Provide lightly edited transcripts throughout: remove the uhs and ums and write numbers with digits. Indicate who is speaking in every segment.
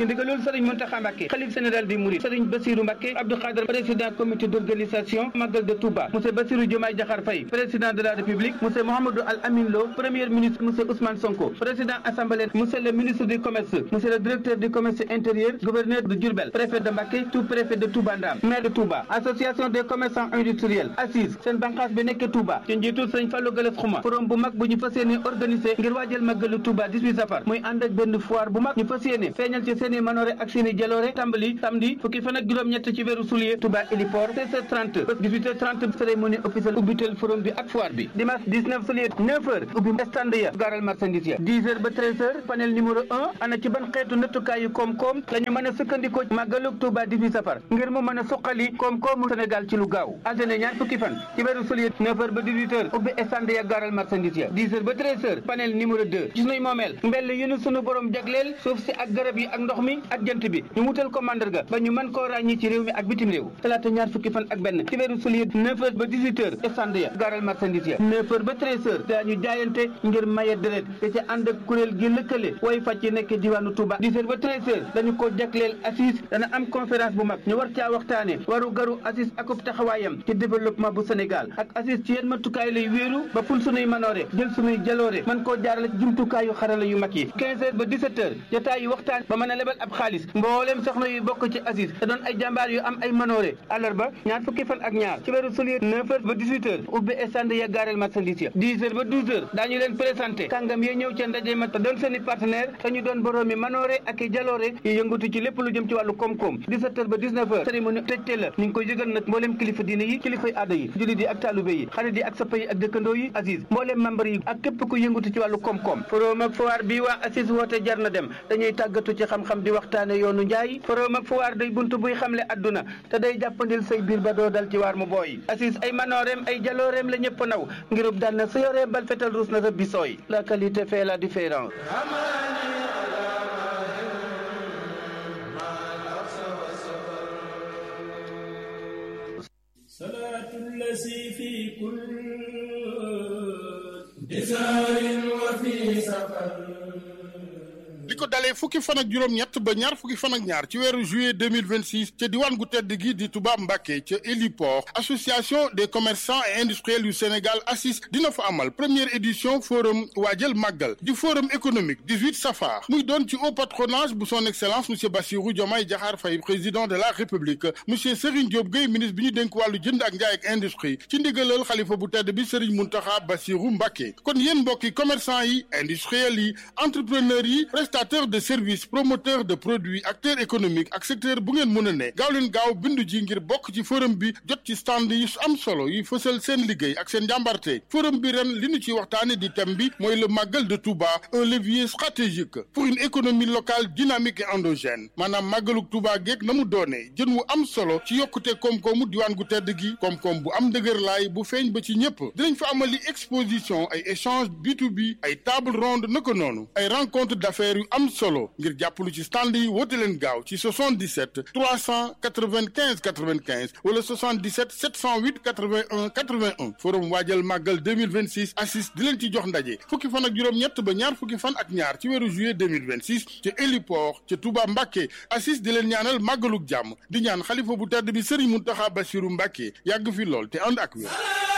Speaker 1: ci ndigalul Serigne Mountakha Mbacké xalif général des Mourides Serigne Bassirou Mbacké Abdou Khadre président comité d'organisation Magal de Touba monsieur Bassirou Diomaye Diakhar Faye président de la République monsieur Mouhamadou Al Amin Lo premier ministre monsieur Ousmane Sonko président assemblée monsieur le ministre du commerce monsieur le directeur du commerce intérieur gouverneur de Diourbel préfet de Mbacké sous-préfet de Touba Ndam maire de Touba association des commerçants industriels assise seen banqaas bi nekk Touba ci njiitul Serigne Fallou Galass Khouma forum bu mag bu ñu fas yéene organisé ngir waajal Magalu Touba 18 safar muy ànd ak benn foire bu mag ñu fas yéene feeñal ci seeni manoore ak seeni jaloore tàmbali samedi fukki fan ak juróom-ñett ci weeru juillet Touba héliport 16h30 ba 18h30 cérémonie officielle ubbitel forum bi ak foire bi dimanche 19 juillet 9h ubbi stand ya garal marchandise ya 10h ba 13h panel numéro 1 ana ci ban xeetu nattukaayu koom-koom la ñu mën a sukkandikoo Magalu Touba 18 safar ngir mu mën a suqali koom-koomu Sénégal ci lu gaaw altine ñaar fukki fan ci weeru juillet 9h ba 18h ubbi stand ya garal marchandise ya 10h ba 13h panel numéro 2 ci sunuy moomeel mbell yu nu sunu borom jagleel suuf si ak garab yi ak ndox mi ak jant bi ñu wutal ko mandarga ba ñu mën koo ràññi ci réew mi ak bitim réew talaata ñaar fukki fan ak benn ci weeru juillet 9h ba 18h stand ya garal marchandise ya 9h ba 13h daañu jaayante ngir maye deret te ca ànd ak kuréel gi lëkkale way fàcc yi nekk diwaanu Touba 10h ba 13h dañu ko jagleel assise dana am conférence bu mag ñu war caa waxtaane waru garu assise akub taxawaayam ci développement bu Sénégal ak assise ci yenn matukaay lay wéeru ba ful sunuy manoore jël sunuy jaloore mën koo jaarale ci jumtukaayu xarala yu mag yi 15h ba 17h jotaay yu waxtaan ba mën a lebal ab xaalis mbooleem soxna yu bokk ci assise te doon ay jàmbaar yu am ay manoore àllarba ñaar fukki fan ak ñaar ci weeru juillet 9h ba 18h ubbi stand ya gaareel marchandise ya 10h ba 12h daañu leen présenté kàngam yi ñëw ca ndaje ma te doon seeni partenaire te ñu doon boroomi manoore ak i jaloore yi yëngatu ci lépp lu jëm ci wàllu koom-koom 17h ba 19h cérémonie tëjte la ñu ngi koy yëgal nag mbooleem kilifa diine yi kilifay aada yi jullit yi ak taalube yi xarit yi ak sappa yi ak dëkkandoo yi assise mbooleem membre yi ak képp ku yëngatu ci wàllu koom-koom forum ak foire bi waa assise woote jar na dem dañuy tàggatu ci xam-xam di waxtaane yoonu njaay forum ak foire day buntu buy xamle adduna te day jàppandil say biir ba doo dal ci waar mu booy assise ay manooreem ay jalooreem la ñëpp naw ngirub daan na sa yoree bal fetal ruus na sa bisooy la qualité fait la différence.
Speaker 2: li ko dalee fukki fan ak juróom-ñett ba ñaar fukki fan ak ñaar ci weeru juillet 2026 ca diwaan gu tedd gi di Touba Mbacké ca héliport association des commerçants et industriels yu Sénégal ACIS dina fa amal première édition forum waajal màggal di forum économique 18 safar muy doon ci haut patronage bu son excellence monsieur Bassirou Diomaye Diakhar Faye président de la république monsieur Serigne Diop Gueye ministre bi ñu dénk wàllu jënd ak njaay ak industrie ci ndigalal xalifa bu tedd bi Serigne Mountakha Bassirou Mbacké kon yéen mbokki commerçant yi industriels yi entrepreneurs yi prestataire de services promoteur de produits acteur économique ak secteur bu ngeen mën a ne gaaw leen gaaw bindu ji ngir bokk ci forum bi jot ci stand yi am solo yi fësal seen liggéey ak seen njàmbarte forum bi ren li ñu ci waxtaane di thème bi mooy le Magal de Touba un levier stratégique pour une économie locale dynamique et endogène maanaam màggaluk Touba geeg na mu doonee jën wu am solo ci yokkute koom-koomu diwaan gu tedd gi koom-koom bu am dëgër laay bu feeñ ba ci ñëpp dinañ fa amali exposition ay échange B2B ay table ronde naka noonu ay rencontre d'affaires yu am solo ngir jàppalu ci stand yi woote leen gaaw ci 77 395 95 wala 77 708 81 81 forum waajal màggal 2026 ACIS di leen ci jox ndaje fukki fan ak juróom-ñett ba ñaar fukki fan ak ñaar ci weeru juillet 2026 ci héliport ca Touba Mbacké ACIS di leen ñaanal màggaluk jàmm di ñaan xalifa bu tedd bi Serigne Mountakha Bassirou Mbacké yàgg fi lool te ànd ak wér.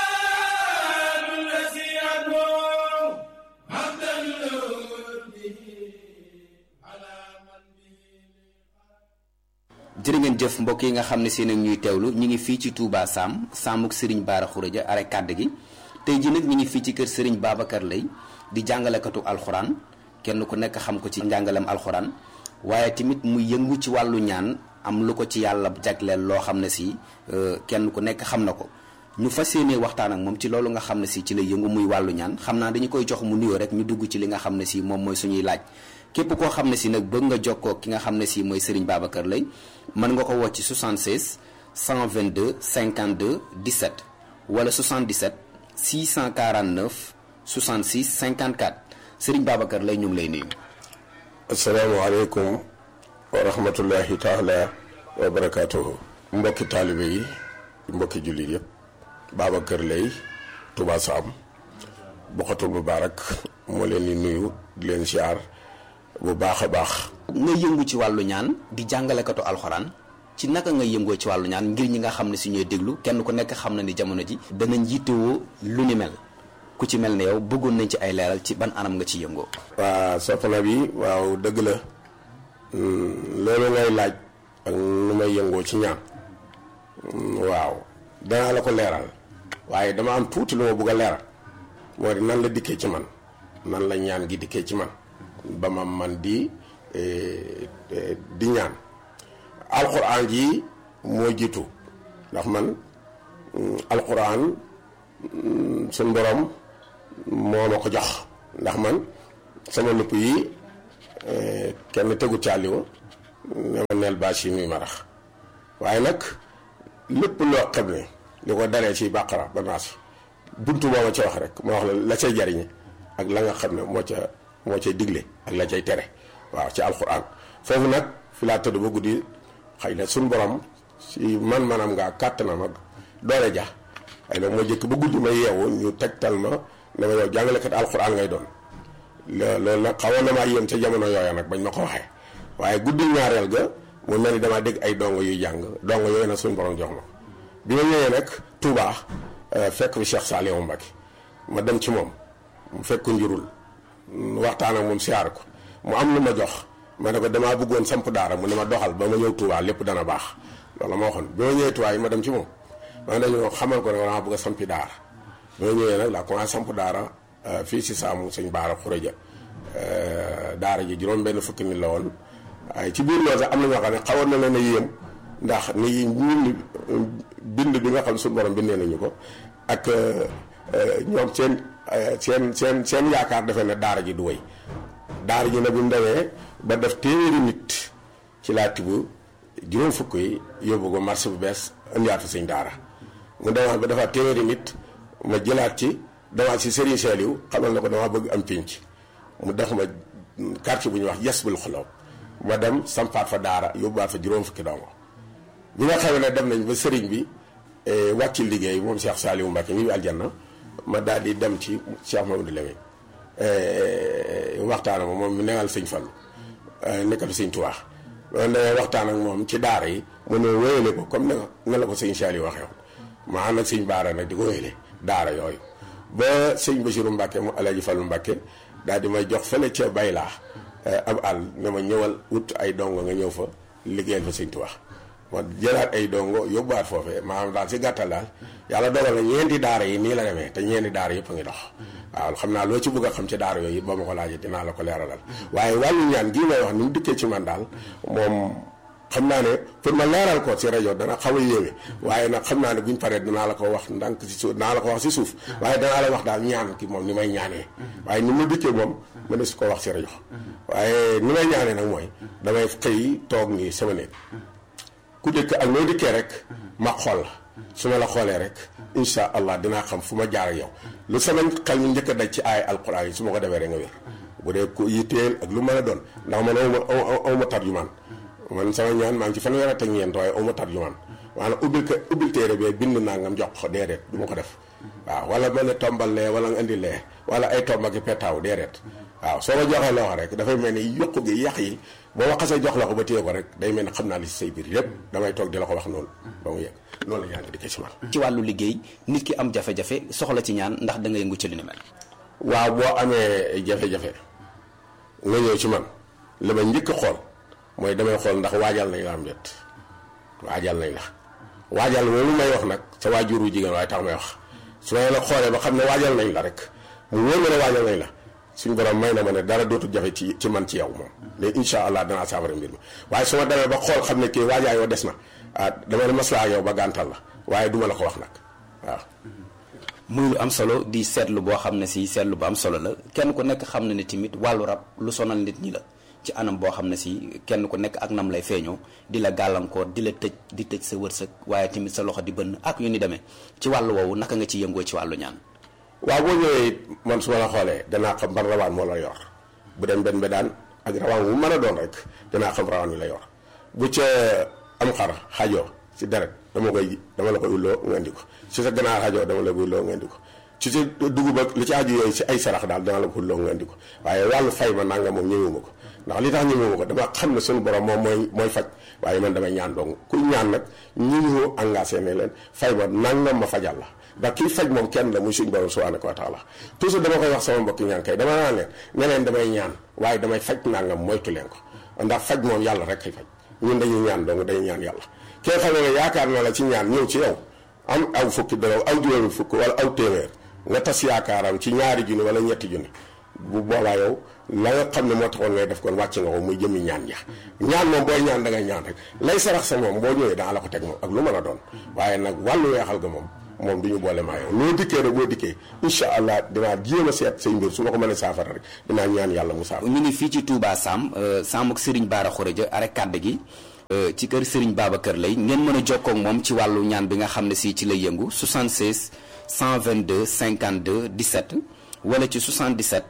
Speaker 3: jërë ngeen jëf mbokk yi nga xam ne seen ak ñuy teewlu ñu ngi fii ci Touba Sam Samuk Serigne Bara Khourédia are kàdd gi tey ji nag ñu ngi fii ci kër Serigne Babacar Lay di jàngalekatu alxuraan kenn ku nekk xam ko ci njàngalem alxuraan waaye tamit muy yëngu ci wàllu ñaan am lu ko ci yàlla jagleel loo xam ne si kenn ku nekk xam na ko ñu fas yéenee waxtaan ak moom ci loolu nga xam ne si ci lay yëngu muy wàllu ñaan xam naa dañu koy jox mu nuyoo rek ñu dugg ci li nga xam ne si moom mooy suñuy laaj képp koo xam ne si nag bëgg nga jokkoo ki nga xam ne si mooy Serigne Babacar Lay mën nga ko woo ci 76 122 52 17 wala 77 649 66 54 Serigne Babacar Lay ñu ngi lay nuyu.
Speaker 4: asalaamaaleykum wa rahmatullahi taala wa barakaatuhu. mbokki taalibe yi mbokki jullit yëpp Babacar Lay Touba Sam Bokhatul Moubarak moo leen di nuyu di leen siyaar bu baax a baax
Speaker 3: nga yëngu ci wàllu ñaan di jàngalekatu alxuraan ci naka nga yëngoo ci wàllu ñaan ngir ñi nga xam ne si ñooy déglu kenn ku nekk xam na ni jamono ji danañ yittewoo lu ni mel ku ci mel ne yow bëggoon nañ ci ay leeral ci ban anam nga ci yëngoo.
Speaker 4: waa soxna bi waaw dëgg la loolu ngay laaj ak nu may yëngoo ci ñaan waaw danaa la ko leeral waaye dama am tuuti lu ma bëgg a leeral moo di nan la dikkee ci man nan la ñaan gi dikkee ci man ba ma man di ñaan alxuraan ji moo jiitu ndax man alxuraan suñ borom moo ma ko jox ndax man sama nupp yi kenn tegu càlliwa ne ma neel bâche yi muy marax waaye nag lépp loo xam ne li ko dalee ci bàqara ba naas buntu moo ma ca wax rek moo wax la cay jariñe ak la nga xam ne moo cay digle ak la cay tere waaw ci alxuraan foofu nag fi laa tëdd ba guddi xëy na suñ borom si man-manam ngaa kàttanam ak doole ja xëy na moo jëkk ba guddi ma yeewu ñu tegtal ma ne ma yow jàngalekat alxuraan ngay doon loolu nag xawoon na maa yéem ca jamono yooya nag bañ ma ko waxee waaye guddi ñaareel ga mu mel ni damaa dégg ay dongo yuy jàng dongo yooyu nag suñ borom jox ma bi ma ñëwee nag Touba fekk fi Cheikh Saliou Mbacké ma dem ci moom mu fekk njurul waxtaan ak moom siyaar ko mu am lu ma jox ma ne ko damaa bëggoon samp daara mu ne ma doxal ba ma ñëw Touba lépp dana baax loolu ma waxoon bi ma ñëwee Touba yi ma dem ci moom ma dañu xamal ko ne damaa bëgg a sampi daara bi ma ñëwee nag laa commencé samp daara fii si saamu sëñ Baara Xureja daara ji juróom benn fukki nit la woon waaye ci biir loolu sax am na ñoo xam ne xawoon na leen a yéem ndax ni ñun bind bi nga xam suñu borom bindee nañu ko ak ñoom seen yaakaar defee ne daara ji du wéy daara ji nag bi mu demee ba def téeméeri nit ci laa tibb juróom fukk yi yóbbu ko marché bu bees indiwaat fa sëñ daara mu demaat ba dafa téeméeri nit ma jëlaat ci demaat si Serigne Saliou xamal na ko dama bëgg am pénc mu def ma quartier bu ñuy wax Yasbul Xuloob ma dem sampaat fa daara yóbbuwaat fa juróom fukki dongo bi nga xam ne dem nañ ba sëriñ bi wàcc liggéey moom Cheikh Saliou Mbacké mi aljanna ma daal di dem ci Cheikh Mamadou Lamine waxtaan ak moom mi nekkal sëñ Fallu nekkal sëñ Tuubaa loolu da waxtaan ak moom ci daara yi mu ne wéyale ko comme ne la ko sëñ Saliou waxee woon ma ànd ak sëñ Baara nag di ko wéyale daara yooyu ba sëñ Bassirou Mbacké mu Alaaji Fallu Mbacké daal di may jox fële ca Baylaa ab àll ne ma ñëwal wut ay dongo nga ñëw fa liggéeyal fa sëñ Tuubaa ma jëlaat ay dongo yóbbuwaat foofee maanaam daal si gàttal daal yàlla dogal na ñeenti daara yi nii la demee te ñeenti daara yëpp a ngi dox waaw xam naa loo ci bëgg a xam ci daara yooyu ba ma ko laajee dinaa la ko leeralal waaye wàllu ñaan gii may wax ni mu dikkee ci man daal moom xam naa ne pour ma leeral ko si rajo dana xaw a yéeme waaye nag xam naa ne buñ paree dinaa la ko wax ndànk si suuf dinaa la ko wax si suuf waaye danaa la wax daal ñaan ki moom ni may ñaanee waaye ni mu dikkee moom ma ne su ko wax si rajo waaye ni may ñaanee nag mooy damay xëy toog nii sama néeg ku dëkk ak noo dikkee rek ma xool la su ma la xoolee rek insha allah dinaa xam fu ma jaar ak yow lu sama xel mi njëkk a daj ci ay alquran yi su ma ko defee rek nga wér bu dee ku yitteel ak lu mën a doon ndax man awma tarjumaan man sama ñaan maa ngi ci fanweer ak ñeent waaye awma tarjumaan maanaam ubbil téere bee bind nangam jox ko déedéet du ma ko def waaw wala ma ne tombal lee wala nga indi lee wala ay tomb ak petaaw déedéet waaw soo ma joxee loxo rek dafay mel ni yokku gi yàq yi boo ma xasee jox la ko ba téye ko rek day mel ni xam naa li si say biir yépp damay toog di la ko wax noonu ba mu yegg loolu la ñaan di ko ci man
Speaker 3: ci wàllu liggéey nit ki am jafe-jafe soxla ci ñaan ndax da nga yëngu ci lu ni mel.
Speaker 4: waaw boo amee jafe-jafe nga ñëw ci man li ma njëkk a xool mooy damay xool ndax waajal nañ la am déet waajal nañ la waajal moom lu may wax nag sa waajuru jigéen waaye tax may wax su ma la xoolee ba xam ne waajal nañ la rek mu wóor ma ne waajal nañ la suñu borom may na ma ne dara dootul jafe ci man ci yow moom léegi incha allah danaa saafara mbir mi waaye su ma demee ba xool xam ne kii waajaay yoo des na dama ne maslaa yow ba gàntal la waaye duma la ko wax nag waaw.
Speaker 3: muy lu am solo di seetlu boo xam ne si seetlu bu am solo la kenn ku nekk xam na ne tamit wàllu rab lu sonal nit ñi la ci anam boo xam ne si kenn ku nekk ak nam lay feeñoo di la gàllankoor di la tëj di tëj sa wërsëg waaye tamit sa loxo di bënn ak yu ni demee ci wàllu woowu naka nga ci yëngoo ci wàllu ñaan.
Speaker 4: waaw boo ñëwee man su ma la xoolee danaa xam ban rawaan moo la yor bu dem benn daan ak rawaan wu mën a doon rek danaa xam rawaan wi la yor bu ca am xar xajoo si deret dama la koy ulloo nga indi ko si sa ganaar xajoo dama la koy ulloo nga indi ko ci dugub ak li ci aju yooyu si ay sarax daal dana la ko ulloo nga indi ko waaye wàllu fay ma nanga moom ñëwuma ko ndax li tax ñemewu ko dama xam ne suñu borom moom mooy faj waaye man damay ñaan dong kuy ñaan nag ñi ñu engagé ne leen fay ma nangam ma fajal la ndax kii faj moom kenn la muy suñu borom subhanahu wa taala toujours dama koy wax sama mbokki ñaan kay dama naan leen ne leen damay ñaan waaye damay faj nangam moytu leen ko ndax faj moom yàlla rek kay faj ñun dañuy ñaan dong dañuy ñaan yàlla kee xam ne yaakaar na la ci ñaan ñëw ci yow am aw fukki dërëm aw juróomi fukk wala aw téeméer nga tas yaakaaram ci ñaari junni wala ñetti junni bu boobaa yow la nga xam ne moo taxoon ngay def kon wàcc nga ko muy jëmi ñaan ja ñaan moom booy ñaan da ngay ñaan rek lay sarax sa moom boo ñëwee daa la ko teg moom ak lu mën a doon waaye nag wàllu weexal ga moom du ñu boole maa yow loo dikkee rek boo dikkee incha allah dinaa jéem a seet say mbir su ma ko mënee saafara rek dinaa ñaan yàlla mu saafara.
Speaker 3: ñu ngi fii ci Touba Sam Sam ak Serigne Bara Khourédia arrêt kàdd gi ci kër Serigne Babacar Lay ngeen mën a jokkoo ak moom ci wàllu ñaan bi nga xam ne si ci lay yëngu 76 122 52 17 wala ci 77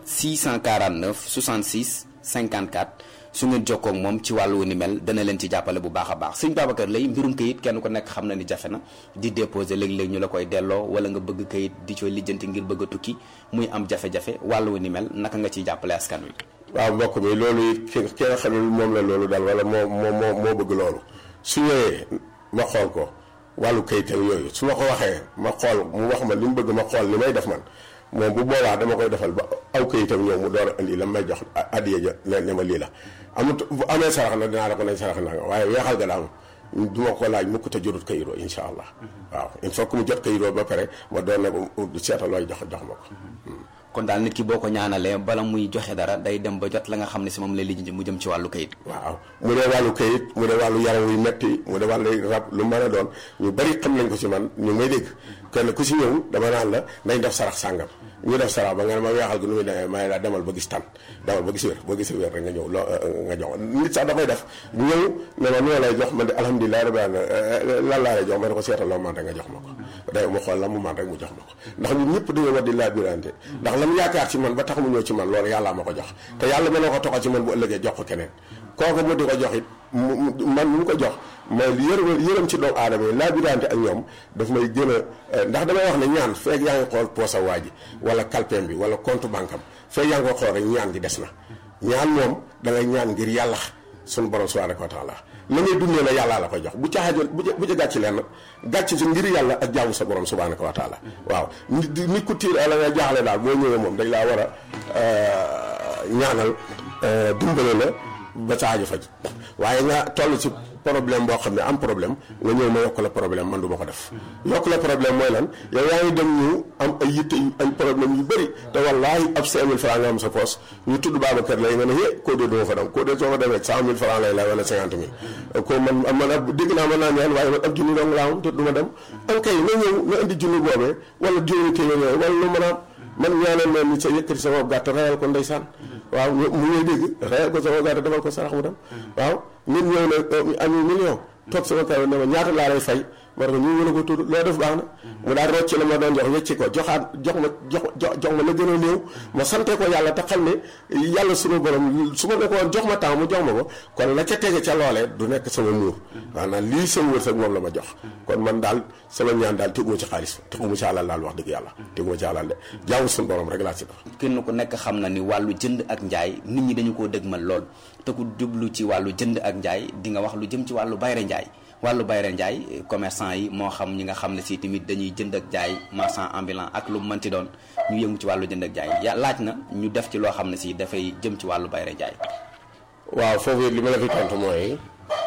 Speaker 3: 649 66 54 su ngeen jokkoo ak moom ci wàllu ni mel dana leen ci jàppale bu baax a baax Serigne Babacar Lay mbirum kayit kenn ko nekk xam na ni jafe na di déposer léeg-léeg ñu la koy delloo wala nga bëgg kayit di cooy lijjanti ngir bëgg a tukki muy am jafe-jafe wàllu ni mel naka nga ciy jàppale askan wi.
Speaker 4: waaw mbokk mi loolu it ki nga xam ne moom la loolu daal wala moo bëgg loolu su ñëwee ma xool ko wàllu kayitam yooyu su ma ko waxee ma xool mu wax ma li mu bëgg ma xool li may def man moom bu boobaa dama koy defal ba aw kayitam ñëw mu door a indi la may jox addiya ja ne ma lii la amut bu amee sarax na dinaa la ko nañ sarax na nga waaye weexal ga daal du ma ko laaj mukk te jotut kayiroo insha allah waaw il faut que mu jot kayiroo ba pare ma doon ne seetal looy jox ma ko.
Speaker 3: kon daal nit ki boo ko ñaanalee bala muy joxe dara day dem ba jot la nga xam ne si moom lay lijjanti mu jëm ci wàllu kayit.
Speaker 4: waaw mu dee wàllu kayit mu dee wàllu yaram wu metti mu dee wàllu rab lu mën a doon ñu bari xam nañ ko ci man ñu may dégg kenn ku si ñëw dama naan la nañ def sarax sàngam ñu def sarax ba nga ne ma weexal gi nu muy demee may la demal ba gis tan demal ba gis wér boo gisee wér rek nga ñëw nga jox nit sax dafay def ñëw ne ma noo lay jox man de alhamdulilah rabbil alamin lan laa lay jox ma ne ko seetal loo man rek nga jox ma ko day mu xool la mu man rek mu jox ma ko ndax ñun ñëpp dañoo war di laa birante ndax la mu yaakaar ci man ba tax mu ñëw ci man loolu yàllaa ma ko jox te yàlla mënoo ko toxal ci man bu ëllëgee jox ko keneen kooku mu di ko jox it man mu ko jox mooy yërëm ci doomu aadama yi laa birante ak ñoom daf may gën a ndax damay wax ne ñaan feeg yaa ngi xool poosa waa ji wala kalpeem bi wala compte banque am feeg yaa ngi ko xool rek ñaan gi des na ñaan moom da ngay ñaan ngir yàlla sunu borom subhanahu wa taala la ngay dundee la yàllaa la koy jox bu caaxaajal bu ca gàcc leen nag gàcc si ngir yàlla ak jaamu sa borom subhanahu wa taala waaw nit ku tiir la nga jaaxle daal boo ñëwee moom dañ laa war a ñaanal dimbale la ba sa aajo faj waaye nga toll ci problème boo xam ne am problème nga ñëw ma yokk la problème man du ma ko def yokk la problème mooy lan yow yaa ngi dem ñu am ay yitte ay problème yu bëri te wallaahi ab 5000 francs nga am sa poos ñu tudd Babacar Lay nga ne koo dee du ma fa dem koo dee soo fa demee 100000 francs lay la wala 50000 ko man ab dégg naa mën naa ñaan waaye man ab junni dong laa am te du ma dem an kay na ñëw na indi junni boobee wala juróomi téeméer yooyu wala lu mën a am man ñaanal leen ni sa yëkkati sama gàtt rayal ko ndeysaan waaw mu ngay dégg rayal ko sama gàtt defal ko sarax mu dem waaw nit ñëw na ami million toog sama kaw ne ma ñaata laa lay fay ma ne ko ñu mën a ko tudd loo def baax na mu daal rocc la ma doon jox wecci ko jox ma la gën a néew ma sante ko yàlla te xam ne yàlla sunu borom su ma ne ko woon jox ma temps mu jox ma ko kon la ca tege ca loolee du nekk sama muur maanaam lii sama wërsëg moom la ma jox kon man daal sama ñaan daal teguma ci xaalis teguma ci alal daal wax dëgg yàlla teguma ci alal de jaamu sunu borom rek laa ci def.
Speaker 3: kenn ku nekk xam na ni wàllu jënd ak njaay nit ñi dañu koo dëgmal lool te ku jublu ci wàllu jënd ak njaay di nga wax lu jëm ci wàllu bayre njaay wàllu bayre njaay commerçant yi moo xam ñi nga xam ne si tamit dañuy jënd ak jaay marchand ambulant ak lu mënti doon ñu yëngu ci wàllu jënd ak jaay ya laaj na ñu def ci loo xam ne si dafay jëm ci wàllu bayre njaay.
Speaker 4: waaw foofu li ma la fi tontu mooy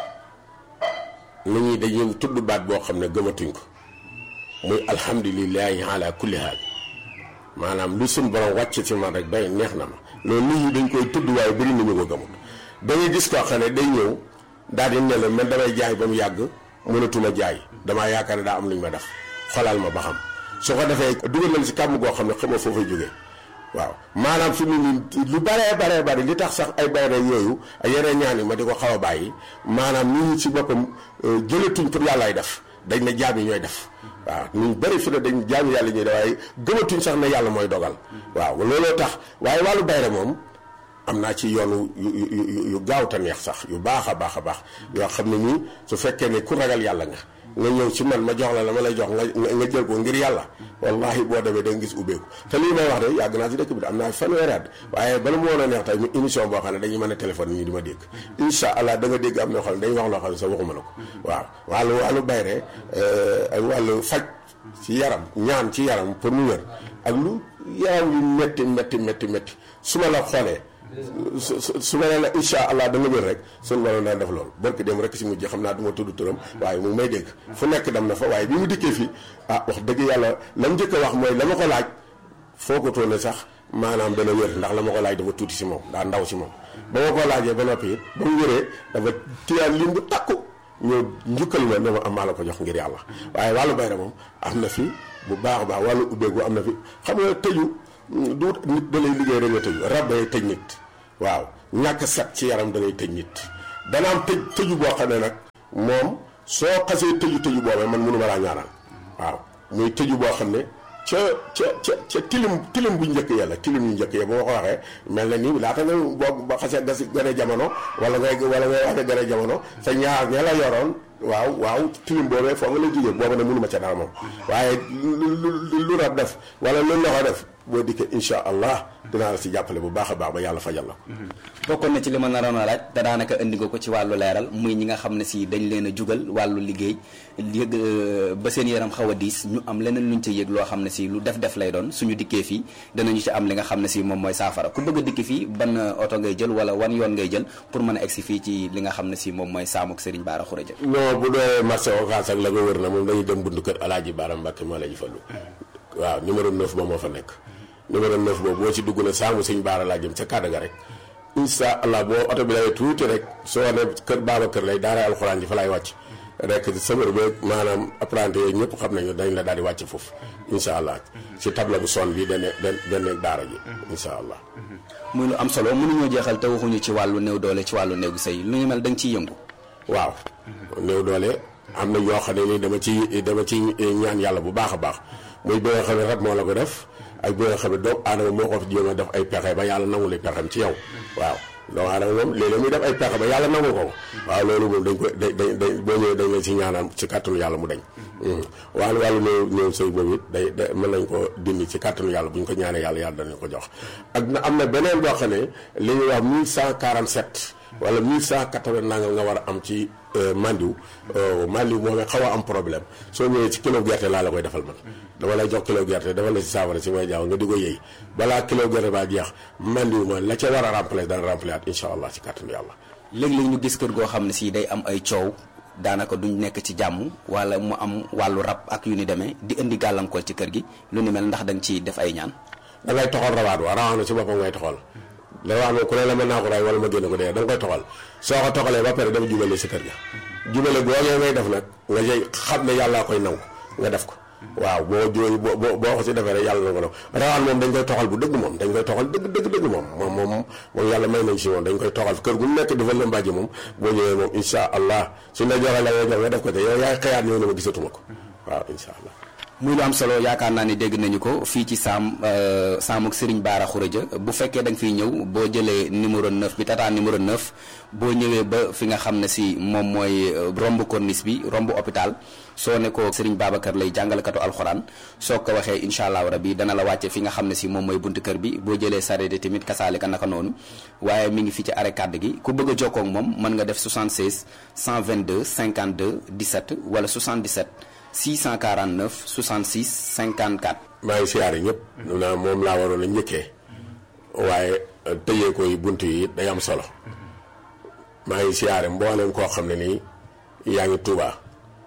Speaker 4: nit ñi dañuy tudd baat boo xam ne gëmatuñ ko muy alhamdulilahi ala kulli haal maanaam lu suñ borom wàcc ci man rek bay neex na ma loolu nit ñi dañ koy tudd waaye bëri nañu ko gëmut da ngay gis koo xam ne day ñëw daal di ne la man damay jaay ba mu yàgg mënatuma jaay damaa yaakaar ne daa am lu ñu ma def xolal ma ba xam su ko defee dugal na si kàmm goo xam ne xamoo foo fay jógee waaw maanaam fi mu nii lu baree bari li tax sax ay bayre yooyu ay yeneen ñaan yi ma di ko xaw a bàyyi maanaam nit ñi ci boppam jëlatuñ pour yàllaay def dañ ne jaam yi ñooy def waaw ñu bëri fi ne dañ jaam yàlla ñuy def waaye gëmatuñ sax ne yàlla mooy dogal waaw looloo tax waaye wàllu bayre moom am naa ci yoonu yu gaaw te neex sax yu baax a baax yoo xam ne nii su fekkee ne ku ragal yàlla nga nga ñëw ci man ma jox la ma lay jox nga jël ko ngir yàlla wallahi boo demee da nga gis ubbeeku te lii may wax de yàgg naa ci dëkk bi am naa fanweeri at waaye bala mu woon a neex tey mu émission boo xam ne dañuy mën a téléphone ñi di ma dégg incha allah da nga dégg am na xam ne dañuy wax loo xam ne sax waxuma la ko waaw wàllu bayre ak wàllu faj ci yaram ñaan ci yaram pour mu wér ak lu yaram yu métti su ma la xoolee su ma nee la incha allah da nga wér rek suñu waroon daan def loolu barki dem rek si mujj xam naa du ma tudd turam waaye mu ngi may dégg fu nekk dem na fa waaye bi mu dikkee fii wax dëgg yàlla la mu njëkk a wax mooy la ma ko laaj foogatoo ne sax maanaam dana wér ndax la ma ko laaj dafa tuuti si moom daa ndaw si moom ba ma ko laajee ba noppi it ba mu wéree dafa tiyaan lim bu takku ñëw njukkal ma ne ma am maa la ko jox ngir yàlla waaye wàllu bayra moom am na fi bu baax a baax wàllu ubbeeku am na fi xam nga tëju du nit da lay liggéey rek nga tëju rab day tëj nit waaw ñàkk set ci yaram da ngay tëj nit dana am tëju boo xam ne nag moom soo xasee tëju boobee man mënu ma laa ñaanal waaw muy tëju boo xam ne ca tilim bu njëkk ya la tilim yu njëkk ya ba ma ko waxee mel na ni laata nga boo ba xasee gas gën a jamono wala ngay wax ne gën a jamono sa ñaar ña la yoroon waaw tilim boobee foo nga la jógee booba ne mënu ma ca dara moom waaye lu rab def wala lu loxo def boo dikkee incha allah dinaa la si jàppale bu baax a baax ba yàlla fajal la.
Speaker 3: bokkoon na ci li ma naroon a laaj te daanaka indi nga ko ci wàllu leeral muy ñi nga xam ne si dañ leen a jugal wàllu liggéey yëg ba seen yaram xaw a diis ñu am leneen luñ ca yëg loo xam ne si lu def lay doon suñu dikkee fii danañu ci am li nga xam ne si moom mooy saafara ku bëgg a dikki fii ban oto ngay jël wala wan yoon ngay jël pour mën a egsi fii ci li nga xam ne si moom mooy saamuk Serigne Bara Khourédia.
Speaker 4: non bu dee marché Ocass ak la nga wër na moom dañuy dem buntu kër Alaaji Bara Mbacke moo la ñu fallu waaw numéro 9 ba moo fa nekk numéro 9 boobu boo ci dugg na saamu Serigne Bara laa jëm ca kàddu ga rek incha allah boo oto bi lay tuuti rek soo ne kër Babacar lay daara alxuraan ji fa laay wàcc rek sëmër ba maanaam apprenti yooyu ñëpp xam nañu dañ la daal di wàcc foofu incha allah si table bu son bi dane daara ji incha allah.
Speaker 3: muy lu am solo mënuñoo jeexal te waxuñu ci wàllu néew doole ci wàllu néegu sëy lu ñu mel da nga ciy yëngu.
Speaker 4: waaw néew doole am na yoo xam ne ni dama ci ñaan yàlla bu baax a baax muy bi nga xam ne rab moo la ko def ak bi nga xam ne doomu aadama moo ko jéem a def ay pexe ba yàlla nangu li pexem ci yow waaw doomu aadama moom léeg-léeg muy def ay pexe ba yàlla nangu ko waaw loolu moom dañ ko boo ñëwee dañ leen ci ñaanal ci kàttanu yàlla mu dañ wàllu néew sëy boobu it day mën nañ ko dindi ci kàttanu yàlla bu ñu ko ñaanee yàlla danañ ko jox ak na am na beneen boo xam ne li ñuy wax 1147 wala 1180 nangam nga war a am ci mandiw moom xaw a am problème soo ñëwee ci kilo gerte laa la koy defal man dama lay jox kilo gerte dafa la ci saafara si may jaaw nga di ko yëy balaa kilo gerte baa jeex mandiw ma la ca war a remplacer dana remplacer at incha allah ci kàttanu yàlla.
Speaker 3: léeg-léeg ñu gis kër goo xam ne si day am ay coow daanaka duñ nekk ci jàmm wala mu am wàllu rab ak yu ni demee di indi gàllankoor ci kër gi lu ni mel ndax da nga ciy def ay ñaan.
Speaker 4: da ngay toxal rawaat na ci boppam ngay toxal la wax ne ku ne la mën naa ko ray wala ma génne ko dee da nga koy toxal soo ko toxalee ba pare dama jubale si kër ga jubale boogee ngay def nag nga jëy xam ne yàllaa koy nangu nga def ko waaw boo ko si defee rek yàlla nangu rawaan moom dañ koy toxal bu dëgg moom dañ koy toxal dëgg moom yàlla may nañ si moom dañ koy toxal kër gu nekk dafa la mbàjji moom boo ñëwee moom insha allah suñ la joxee la ngay jox nga def ko te yow yaay xëyaat ñëw ne ma gisatuma ko waaw insha allah.
Speaker 3: muy lu am solo yaakaar naa ni dégg nañu ko fii ci saamuk Serigne Bara Khourédia bu fekkee da nga fiy ñëw boo jëlee numéro 9 bi tata numéro 9 boo ñëwee ba fi nga xam ne si moom mooy romb corniche bi romb hôpital soo ne ko Serigne Babacar lay jàngalekatu alxuraan soo ko waxee incha allah rabi dana la wàcce fi nga xam ne si moom mooy buntu kër bi boo jëlee sareet tamit kasaalika naka noonu waaye mi ngi fi ci arrêt kàdd gi ku bëgg a jokkoo ak moom mën nga def 76 122 52 17 wala 77 649 66 54.
Speaker 4: maa ngi siyaare ñëpp. moom laa waroon a njëkkee waaye tëjee koy bunt yi day am solo maa ngi siyaare mboolem koo xam ne nii yaa ngi Touba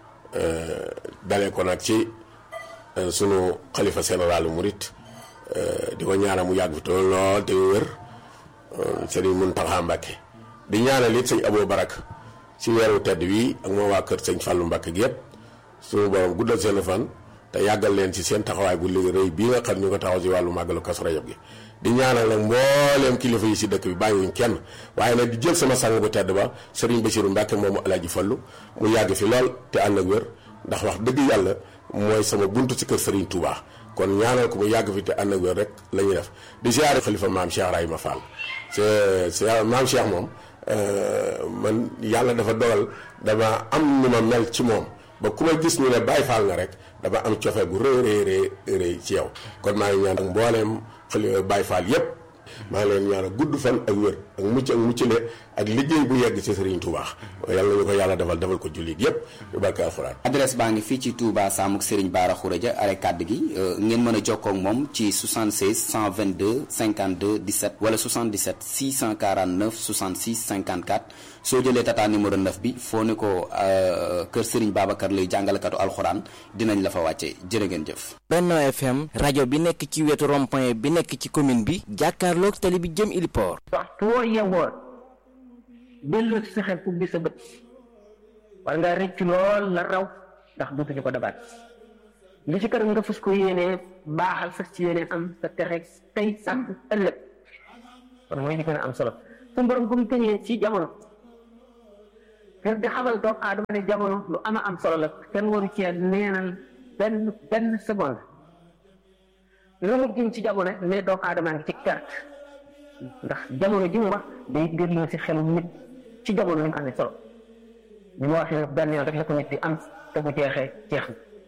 Speaker 4: dalee ko nag ci sunu xalifa général Mouride di ko ñaanal mu yàgg fi te lool te wér Serigne Mountakha Mbacké di ñaanal it sëñ Abou Barak ci weeru tedd wi ak moo waa kër sëñ Fallou Mbacké gi yëpp. suñu borom guddal seen fan te yàggal leen ci seen taxawaay bu liggéey rëy bii nga xam ñu ko taxaw ci wàllu màggalu Kazu Rajab gi di ñaanal nag mbooleem kilifa yi si dëkk bi bàyyiwuñ kenn waaye nag di jël sama sang bu tedd ba Serigne Bassirou Mbacke moomu Alaaji Fallu mu yàgg fi lool te ànd ak wér ndax wax dëgg yàlla mooy sama buntu ci kër Serigne Touba kon ñaanal ko mu yàgg fi te ànd ak wér rek la ñuy def di ziare xalifa maam Cheikh Rahima Fall c'est maam Cheikh moom man yàlla dafa dogal dama am nu ma mel ci moom ba ku ma gis ñu ne Baay Faal nga rek dama am cofe gu rëy ci yow kon maa ngi ñaan ak mbooleem Baay Faal yépp maa ngi leen ñaanal gudd fan ak wér ak muccale ak liggéey bu yegg ci Serigne Touba yàlla ñu ko yàlla defal ko jullit yépp yu barke alxuraan.
Speaker 3: adresse baa ngi fii ci Touba Samuk Serigne Bara Khourédia are kàdd gi ngeen mën a jokkoo ak moom ci 76 122 52 17 wala 77 649 66 54 soo jëlee tata numéro 9 bi foo ne ko kër Serigne Babacar Lay jàngalekatu alxuraan dinañ la fa wàcce jërë ngeen jëf.
Speaker 5: Benno FM rajo bi nekk ci wetu rond-point bi nekk ci commune bi jàkkaarloog tali bi jëm Iliport.
Speaker 6: waxtu woo yeewoo delloo ci sa xel ubbi sa bët war ngaa rëcc lool la raw ndax dootuñu ko dabaat li ci kanam nga fas ko yéenee baaxal fas ci yéenee am sa texe tey ak ëllëg kon mooy li gën a am solo suñu borom bu mu tëñee ci jamono te di xamal doomu aadama ne jamono lu am solo la kenn waru cee neenal benn seconde lu mu gën ci jamono mais doomu aadama ngi ci carte ndax jamono ji mu wax day delloo si xelu nit ci jamono li mu amee solo ni ma waxee benn yoon rek la ko nit di am te bu jeexee jeex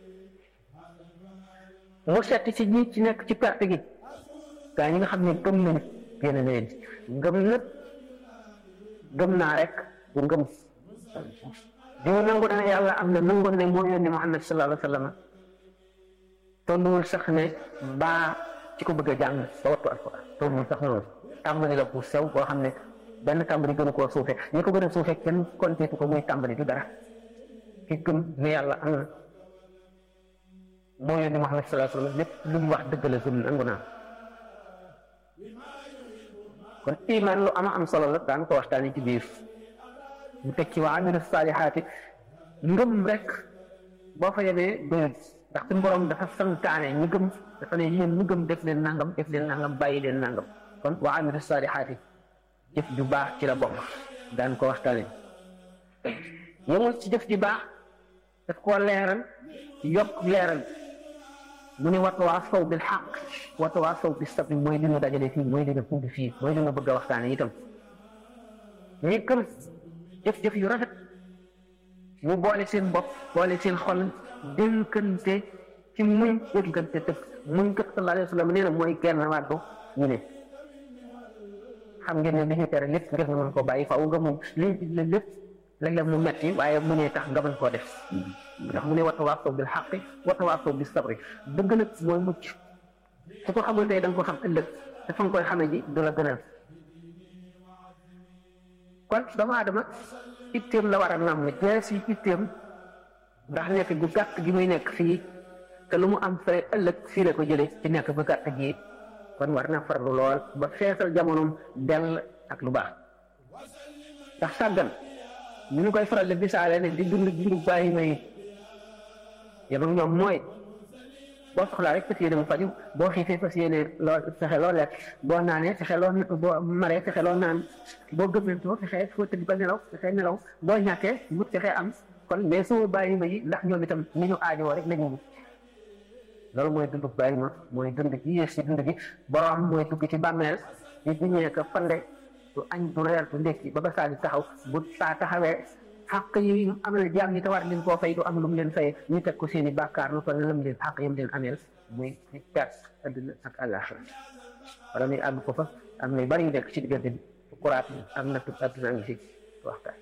Speaker 6: na mu setti si ñi ci nekk ci perte gi gaa ñi nga xam ne gëm nañu génn na leen ngëm nag gëm naa rek bu ngëm diw nangu na ne yàlla am na nangu ne moo yónni Muhammad sallallahu alayhi wa sallam tolluwul sax ne baa ci ko bëgg a jàng ba wattu alquran tolluwul sax loolu tàmbali la bu sew boo xam ne benn tàmbali gën a koo suufe ñi ko gën a suufe kenn konteetu ko muy tàmbali du dara ki gëm ne yàlla am na moo yónni Muhammad sallallahu alayhi wa sallam lépp lu mu wax dëgg la gëm nangu naa kon iman lu am solo la daan ko waxtaanee ci biir mu teg ci wa amila saalihaati ngëm rek boo fa yemee doyul ndax suñu borom dafa santaane ñu gëm dafa ne yéen ñu gëm def leen nangam bàyyi leen nangam kon wa amila saalihaati jëf ju baax ci la bokk daan ko waxtaanee yemul ci jëf ju baax daf koo leeral yokk leeral mu ne watawaasaw bil xaq watawaasaw bis sabr mooy li ñu dajale fii mooy li ñu fund fii mooy li ñu bëgg a waxtaanee itam ñi gëm jëf-jëf yu rafet ñu boole seen bopp boole seen xol dénkante ci muñ dénkante tëb muñ kat sallallahu alayhi wa sallam nee na mooy genn wàllu ñu ne xam ngeen ne li ñu tere lépp ngir nga mën koo bàyyi faaw nga moom li ñu digle lépp léeg-léeg mu metti waaye mu ne tax nga mën koo def ndax mu ne watawaasaw bil xaqi watawaasaw bis sabri dëgg nag mooy mucc su ko xamul tey da nga ko xam ëllëg te fa nga koy xamee ji du la gënal kon doomu aadama itteem la war a nam ne jees yi itteem ndax nekk gu gàtt gi muy nekk fii te lu mu am fere ëllëg fii la ko jële ci nekk bu gàtt gi kon war na farlu lool ba feesal jamonoom dell ak lu baax ndax sàggan ñu ngi koy faral di bisaale ne di dund bàyyi may yam ak ñoom mooy boo soxlaa rek fas yéene mu faju boo xiifee fas yéene loo fexe loo lekk boo naanee fexe loo boo maree fexe loo naan boo gëmmentoo fexe foo tëdd ba nelaw fexe nelaw boo ñàkkee wut fexe am kon mais su bàyyi ma yi ndax ñoom itam ni ñu aajowoo rek lañu wut loolu mooy dund bàyyi ma mooy dund gi yées ci dund gi borom mooy dugg ci bàmmeel di diñee ko fande du añ du reer du ndékki ba saa di taxaw bu saa taxawee xàq yi amal jaam ñi te war leen koo fay du am lu mu leen fayee ñu teg ko seen i bàkkaar lu ko lam leen xàq yam leen ameel muy perte adduna ak àllaaxira wala muy àgg ko fa am na bari yu nekk ci diggante bi kuraat am na tub adduna ngi si waxtaan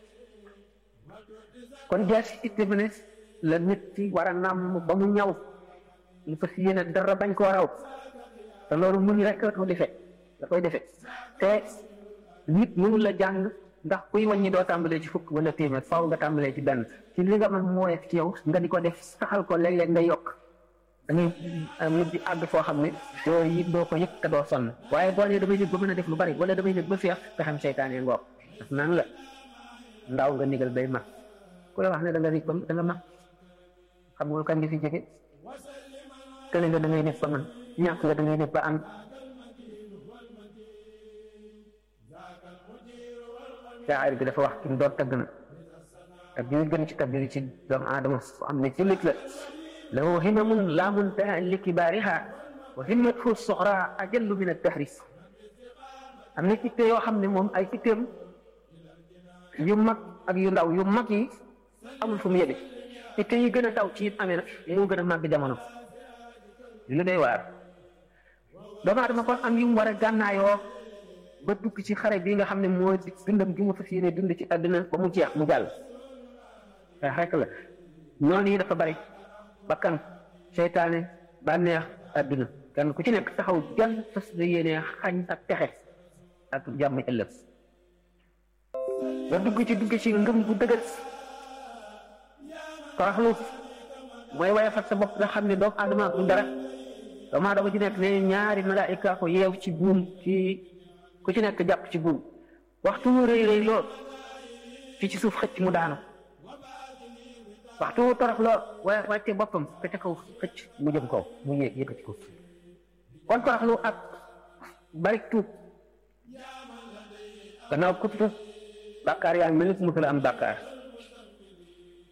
Speaker 6: kon jaas itte bi ne la nit ci war a nàmm ba mu ñaw lu fas yéene dara bañ koo raw te loolu muñ rek la koy defee te nit mënul la jàng ndax kuy wàññi doo tàmbalee ci fukk wala téeméer faaw nga tàmbalee ci benn ci li nga mën mooy ci yow nga di ko def saxal ko léeg-léeg nga yokk da ngay mujj àgg foo xam ne doo ko yëg te doo sonn waaye boo nee damay yëg ba mën a def lu bari wala damay yëg ba feex te xam seytaane ngoog daf naan la ndaw nga nigal bay mag ku la wax ne da nga rig ba da nga mag xam nga kan nga fi jóge kële nga da ngay nekk ba man ñàkk nga da ngay nekk ba am shaa'ir bi dafa wax ki mu doon tagg na ak bi gën ci tagg ci doomu aadama fu am ne jullit la lahu himamun laa muntaha li kibaariha wa himmatuhu suxra ajallu min ad-dahri am na itte yoo xam ne moom ay itteem yu mag ak yu ndaw yu mag yi amul fu mu yebe itte yi gën a taw ci it amee nag moo gën a màgg jamono lu day waar doomu aadama kon am yu mu war a gànnaayoo ba dugg ci xare bi nga xam ne moo di dundam gi mu fas yéene dund ci àdduna ba mu jeex mu jàll waaye rek la noonu yi dafa bari bakkan seytaane bànneex àdduna kenn ku ci nekk taxaw jàll fas la yéene xañ ak texe ak jàmm ëllëg nga dugg ci ngëm bu dëgër toroxlu mooy waye fat sa bopp nga xam ne doomu aadama du dara doomu aadama ci nekk ne ñaari malaayika ko yeew ci buum ci ku ci nekk jàpp ci buum waxtu wu rëy rëy lool fi ci suuf xëcc mu daanu waxtu wu torox lool waaye wàcce boppam ka ca kaw xëcc mu jëm kaw mu yéeg yëkkati ko kon toroxlu ak bari tuub gannaaw kuttu bàkkaar yaa ngi mel ni ku musul am bàkkaar